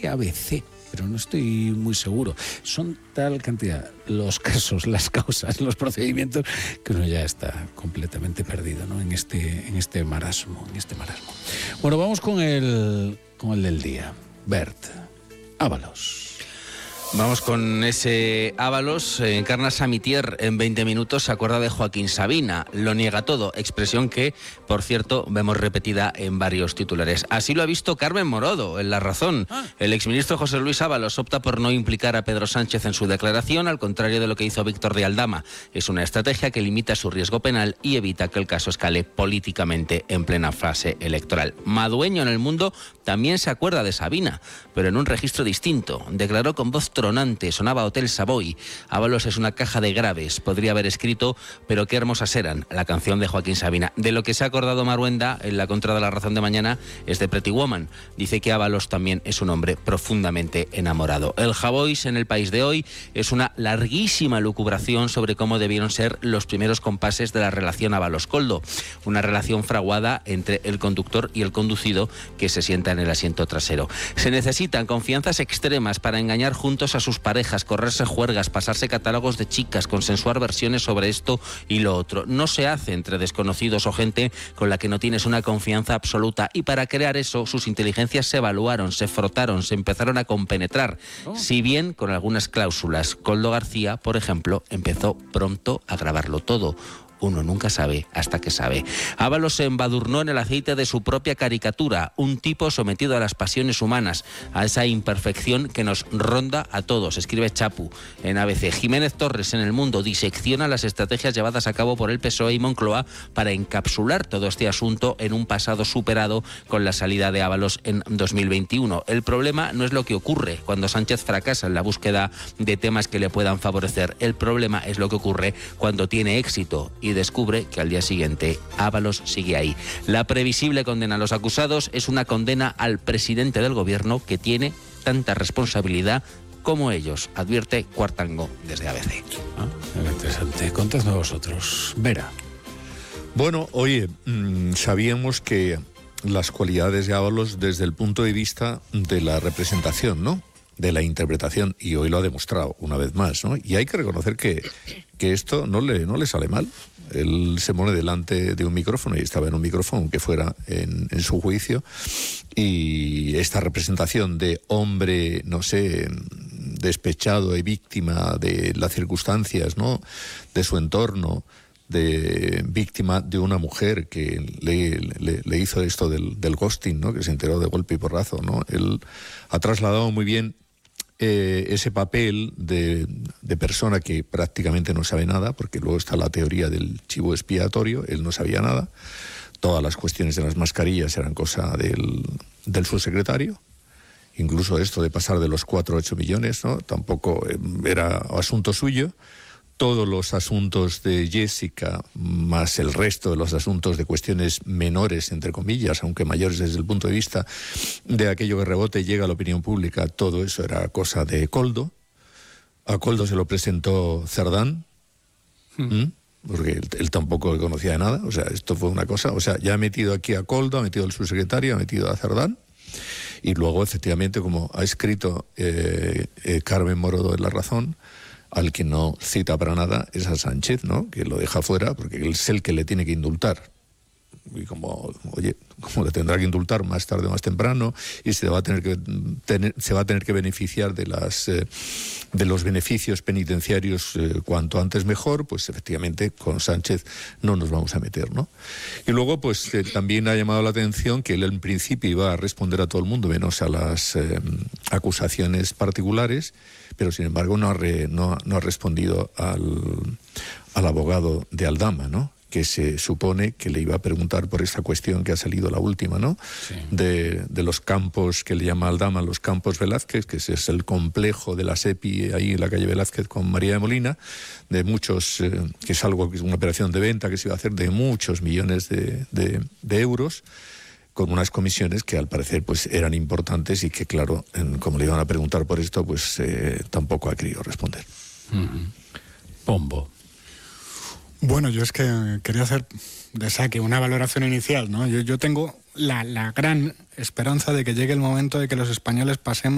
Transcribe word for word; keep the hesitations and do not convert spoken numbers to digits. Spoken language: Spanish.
que A B C, pero no estoy muy seguro. Son tal cantidad los casos, las causas, los procedimientos, que uno ya está completamente perdido, ¿no? En este, en este marasmo, en este marasmo. Bueno, vamos con el, con el del día. Bert Ábalos. Vamos con ese Ábalos. Encarna Samitier en veinte minutos se acuerda de Joaquín Sabina. Lo niega todo, expresión que, por cierto, vemos repetida en varios titulares. Así lo ha visto Carmen Morodo en La Razón. El exministro José Luis Ábalos opta por no implicar a Pedro Sánchez en su declaración, al contrario de lo que hizo Víctor de Aldama. Es una estrategia que limita su riesgo penal y evita que el caso escale políticamente en plena fase electoral. Madueño en El Mundo también se acuerda de Sabina, pero en un registro distinto. Declaró con voz tronante, sonaba Hotel Savoy. Ábalos es una caja de graves. Podría haber escrito "Pero qué hermosas eran", la canción de Joaquín Sabina. De lo que se ha acordado Maruenda en la contra de La Razón de mañana es de Pretty Woman. Dice que Ábalos también es un hombre profundamente enamorado. El Javois en El País de hoy es una larguísima lucubración sobre cómo debieron ser los primeros compases de la relación Ábalos-Koldo. Una relación fraguada entre el conductor y el conducido que se sienta en el asiento trasero. Se necesitan confianzas extremas para engañar juntos a sus parejas, correrse juergas, pasarse catálogos de chicas, consensuar versiones sobre esto y lo otro. No se hace entre desconocidos o gente con la que no tienes una confianza absoluta, y para crear eso sus inteligencias se evaluaron, se frotaron, se empezaron a compenetrar, oh. si bien con algunas cláusulas. Koldo García, por ejemplo, empezó pronto a grabarlo todo. Uno nunca sabe hasta que sabe. Ábalos se embadurnó en el aceite de su propia caricatura, un tipo sometido a las pasiones humanas, a esa imperfección que nos ronda a todos, escribe Chapu en A B C. Jiménez Torres en El Mundo disecciona las estrategias llevadas a cabo por el P S O E y Moncloa para encapsular todo este asunto en un pasado superado con la salida de Ábalos en dos mil veintiuno. El problema no es lo que ocurre cuando Sánchez fracasa en la búsqueda de temas que le puedan favorecer. El problema es lo que ocurre cuando tiene éxito y descubre que al día siguiente Ábalos sigue ahí. La previsible condena a los acusados es una condena al presidente del gobierno, que tiene tanta responsabilidad como ellos, advierte Cuartango desde A B C. Ah, interesante. Contadme vosotros. Vera. Bueno, oye, mmm, sabíamos que las cualidades de Ábalos desde el punto de vista de la representación, ¿no?, de la interpretación, y hoy lo ha demostrado una vez más, ¿no? Y hay que reconocer que, que esto no le, no le sale mal. Él se pone delante de un micrófono, y estaba en un micrófono, aunque fuera en, en su juicio, y esta representación de hombre, no sé, despechado y víctima de las circunstancias, ¿no?, de su entorno, de víctima de una mujer que le, le, le hizo esto del, del ghosting, ¿no?, que se enteró de golpe y porrazo, ¿no? Él ha trasladado muy bien eh, ese papel de, de persona que prácticamente no sabe nada, porque luego está la teoría del chivo expiatorio. Él no sabía nada. Todas las cuestiones de las mascarillas eran cosa del, del subsecretario. Incluso esto de pasar de los cuatro a ocho millones, ¿no?, tampoco era asunto suyo. Todos los asuntos de Jessica, más el resto de los asuntos de cuestiones menores, entre comillas, aunque mayores desde el punto de vista de aquello que rebote y llega a la opinión pública, todo eso era cosa de Koldo. A Koldo se lo presentó Cerdán, mm. ¿Mm? porque él, él tampoco conocía de nada. O sea, esto fue una cosa. O sea, ya ha metido aquí a Koldo, ha metido al subsecretario, ha metido a Cerdán. Y luego, efectivamente, como ha escrito eh, eh, Carmen Morodo en La Razón, al que no cita para nada es a Sánchez, ¿no?, que lo deja fuera porque él es el que le tiene que indultar. Y como, oye, como le tendrá que indultar más tarde o más temprano, y se va a tener que tener, se va a tener que beneficiar de las eh, de los beneficios penitenciarios eh, cuanto antes mejor, pues efectivamente con Sánchez no nos vamos a meter, ¿no? Y luego, pues eh, también ha llamado la atención que él en principio iba a responder a todo el mundo, menos a las eh, acusaciones particulares, pero sin embargo no ha, re, no, no ha respondido al, al abogado de Aldama, ¿no?, que se supone que le iba a preguntar por esta cuestión que ha salido la última, ¿no?, sí. de, de los campos que le llama Aldama, los campos Velázquez, que ese es el complejo de la SEPI ahí en la calle Velázquez con María de Molina, de muchos, eh, que es algo, que es una operación de venta que se iba a hacer de muchos millones de, de, de euros, con unas comisiones que al parecer pues eran importantes y que, claro, en, como le iban a preguntar por esto, pues eh, tampoco ha querido responder. Mm-hmm. Pombo. Bueno, yo es que quería hacer de saque una valoración inicial, ¿no? Yo, yo tengo la, la gran esperanza de que llegue el momento de que los españoles pasemos